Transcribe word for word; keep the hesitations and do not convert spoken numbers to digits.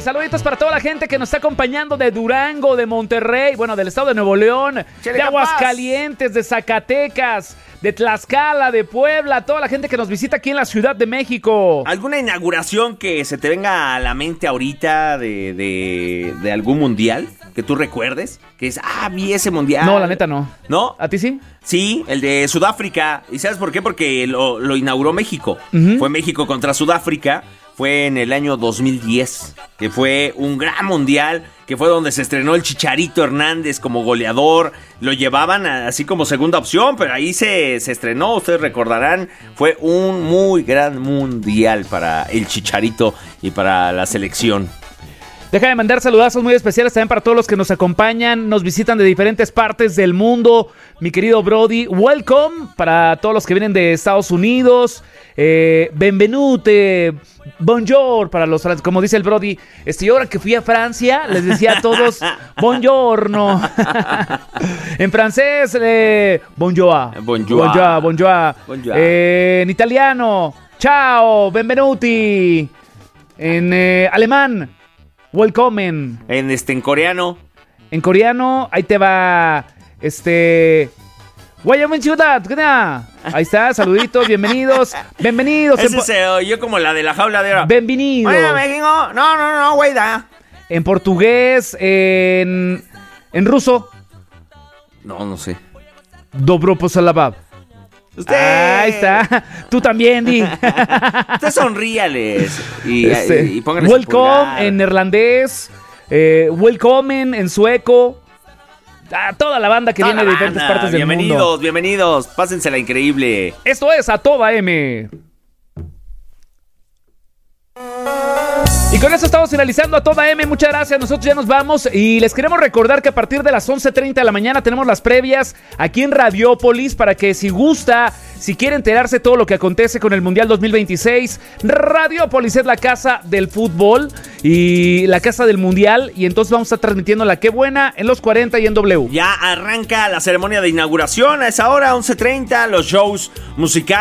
saluditos para toda la gente que nos está acompañando de Durango, de Monterrey, bueno, del estado de Nuevo León, de Aguascalientes, de Zacatecas, de Tlaxcala, de Puebla, toda la gente que nos visita aquí en la Ciudad de México. ¿Alguna inauguración que se te venga a la mente ahorita de, de, de algún mundial que tú recuerdes? Que es, ah, vi ese mundial. No, la neta no. ¿No? ¿A ti sí? Sí, el de Sudáfrica. ¿Y sabes por qué? Porque lo, lo inauguró México. Uh-huh. Fue México contra Sudáfrica. Fue en el año dos mil diez, que fue un gran mundial, que fue donde se estrenó el Chicharito Hernández como goleador. Lo llevaban así como segunda opción, pero ahí se, se estrenó, ustedes recordarán. Fue un muy gran mundial para el Chicharito y para la selección. Deja de mandar saludazos muy especiales también para todos los que nos acompañan, nos visitan de diferentes partes del mundo. Mi querido Brody, welcome para todos los que vienen de Estados Unidos. Eh, benvenute, bonjour para los franceses. Como dice el Brody, este, yo ahora que fui a Francia les decía a todos buongiorno. En francés, eh, bonjour. Bonjour. Bonjour, bonjour. Bonjour. Eh, en italiano, ciao, benvenuti. En eh, alemán, welcome. En este, en coreano. En coreano, ahí te va, este... Guayamón Ciudad, ¿qué tal? Ahí está, saluditos, bienvenidos, bienvenidos. Ese se oyó como la de la jaula de oro. Bienvenidos. Oye, México, no, no, no, güey, da. En portugués, en... en ruso. No, no sé. Dobro posalabab. Usted. Ahí está. Tú también, Di. Usted sonríales. Y, este, y, y pónganle welcome en neerlandés. Eh, welcome en sueco. A toda la banda que toda viene de diferentes banda. partes del bienvenidos, mundo. Bienvenidos, bienvenidos. Pásensela increíble. Esto es A Toda M. Y con eso estamos finalizando A Toda M. Muchas gracias, nosotros ya nos vamos y les queremos recordar que a partir de las once treinta de la mañana tenemos las previas aquí en Radiópolis para que si gusta, si quiere enterarse de todo lo que acontece con el Mundial dos mil veintiséis, Radiópolis es la casa del fútbol y la casa del Mundial, y entonces vamos a estar transmitiendo la Qué Buena en los cuarenta y en W. Ya arranca la ceremonia de inauguración a esa hora, once treinta, los shows musicales.